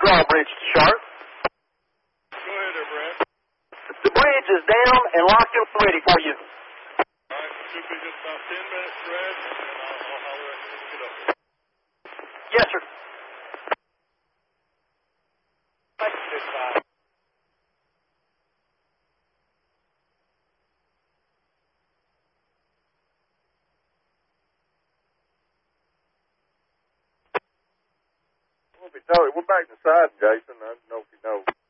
drawbridge to sharp. Go ahead there, Brad. The bridge is down and locked and ready for you. All right, should be just about 10 minutes, Brad, and then I'll holler at you when we get up there. Yes, sir. We're back inside, Jason. I don't know if you know.